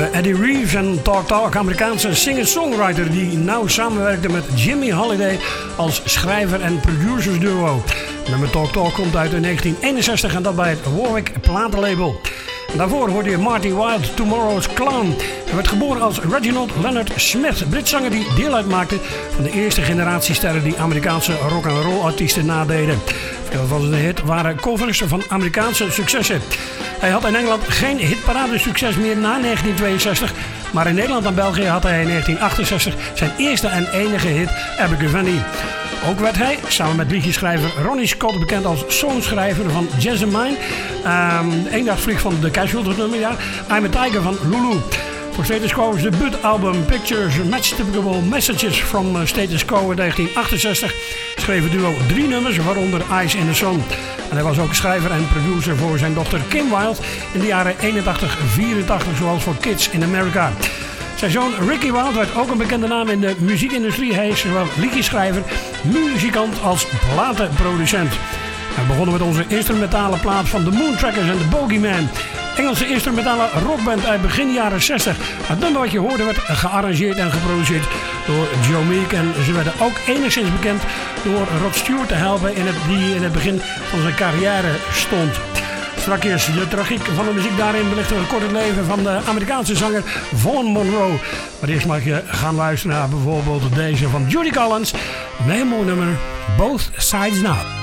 hoorde Eddie Reeves en Talk Talk, Amerikaanse singer-songwriter die nauw samenwerkte met Jimmy Holiday als schrijver en producersduo. Nummer Talk Talk komt uit in 1961 en dat bij het Warwick platenlabel. Daarvoor hoorde je Marty Wilde, Tomorrow's Clown. Hij werd geboren als Reginald Leonard Smith, Britzanger die deel uitmaakte van de eerste generatie sterren die Amerikaanse rock-and-roll artiesten nadeden. Veel van zijn hit waren covers van Amerikaanse successen. Hij had in Engeland geen hitparade-succes meer na 1962, maar in Nederland en België had hij in 1968 zijn eerste en enige hit Abergavenny. Ook werd hij, samen met liedjeschrijver Ronnie Scott, bekend als songschrijver van Jessamine, Eendagsvlieg van The Casuals, het nummer, ja, I'm a Tiger van Lulu. Voor Status Quo's debuutalbum Pictures Match-Typical Messages from Status Quo in 1968 schreef het duo 3 nummers, waaronder Eyes in the Sun. En hij was ook schrijver en producer voor zijn dochter Kim Wilde in de jaren 81-84, zoals voor Kids in America. Zijn zoon Ricky Wilde werd ook een bekende naam in de muziekindustrie. Hij is zowel liedjeschrijver, muzikant als platenproducent. We begonnen met onze instrumentale plaat van The Moontrackers en The Bogeyman. Engelse instrumentale rockband uit begin jaren 60. Het nummer wat je hoorde werd gearrangeerd en geproduceerd door Joe Meek. En ze werden ook enigszins bekend door Rod Stewart te helpen die in het begin van zijn carrière stond. Strakjes de tragiek van de muziek, daarin belichten we kort het leven van de Amerikaanse zanger Vaughn Monroe. Maar eerst mag je gaan luisteren naar bijvoorbeeld deze van Judy Collins. Een heel mooi nummer, Both Sides Now.